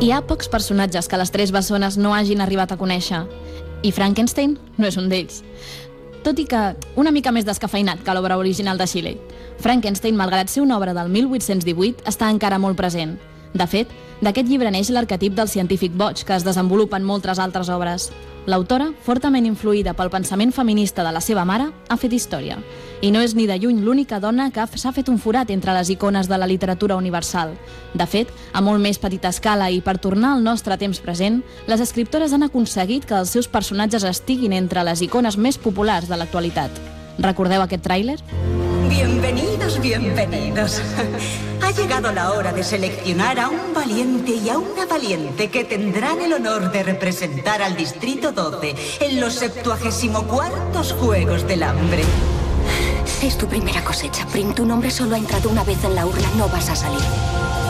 Hi ha pocs personatges que les tres bessones no hagin arribat a conèixer, i Frankenstein no és un d'ells. Tot i que una mica més descafeinat que l'obra original de Shelley, Frankenstein, malgrat ser una obra del 1818, està encara molt present. De fet, d'aquest llibre neix l'arquetip del científic boig, que es desenvolupa en moltes altres obres. L'autora, fortament influïda pel pensament feminista de la seva mare, ha fet història. I no és ni de lluny l'única dona que s'ha fet un forat entre les icones de la literatura universal. De fet, a molt més petita escala i per tornar al nostre temps present, les escriptores han aconseguit que els seus personatges estiguin entre les icones més populars de l'actualitat. Recordeu aquest tràiler? Bienvenidos, bienvenidos. Ha llegado la hora de seleccionar a un valiente y a una valiente que tendrán el honor de representar al Distrito 12 en los 74º Juegos del Hambre. Es tu primera cosecha, Prim. Tu nombre solo ha entrado una vez en la urna, no vas a salir.